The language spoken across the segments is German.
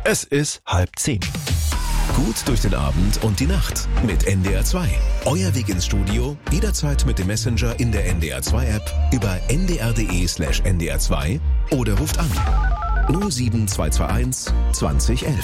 Es ist 9:30. Gut durch den Abend und die Nacht mit NDR 2. Euer Weg ins Studio, jederzeit mit dem Messenger in der NDR 2 App über ndr.de/ndr2 oder ruft an 07221 2011.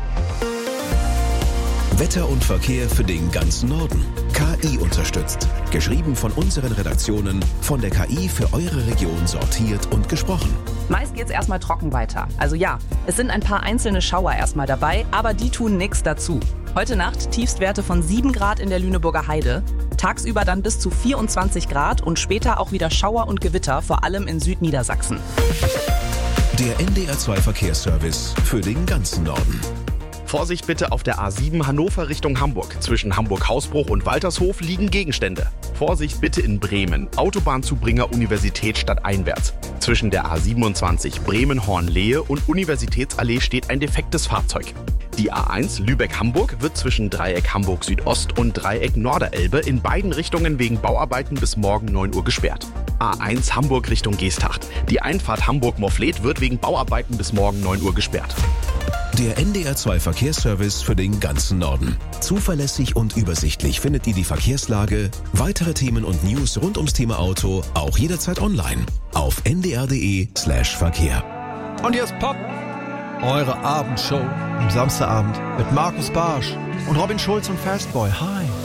Wetter und Verkehr für den ganzen Norden. KI unterstützt. Geschrieben von unseren Redaktionen, von der KI für eure Region sortiert und gesprochen. Meist geht's erstmal trocken weiter. Also ja, es sind ein paar einzelne Schauer erstmal dabei, aber die tun nichts dazu. Heute Nacht Tiefstwerte von 7 Grad in der Lüneburger Heide. Tagsüber dann bis zu 24 Grad und später auch wieder Schauer und Gewitter, vor allem in Südniedersachsen. Der NDR 2 Verkehrsservice für den ganzen Norden. Vorsicht bitte auf der A7 Hannover Richtung Hamburg. Zwischen Hamburg-Hausbruch und Waltershof liegen Gegenstände. Vorsicht bitte in Bremen. Autobahnzubringer Universität stadteinwärts. Zwischen der A27 Bremen-Hornlehe und Universitätsallee steht ein defektes Fahrzeug. Die A1 Lübeck-Hamburg wird zwischen Dreieck Hamburg-Südost und Dreieck Norderelbe in beiden Richtungen wegen Bauarbeiten bis morgen 9 Uhr gesperrt. A1 Hamburg Richtung Geesthacht. Die Einfahrt Hamburg-Morfleet wird wegen Bauarbeiten bis morgen 9 Uhr gesperrt. Der NDR 2 Verkehrsservice für den ganzen Norden. Zuverlässig und übersichtlich findet ihr die Verkehrslage, weitere Themen und News rund ums Thema Auto auch jederzeit online auf ndr.de/Verkehr. Und hier ist Pop, eure Abendshow am Samstagabend mit Markus Barsch und Robin Schulz und Fastboy. Hi.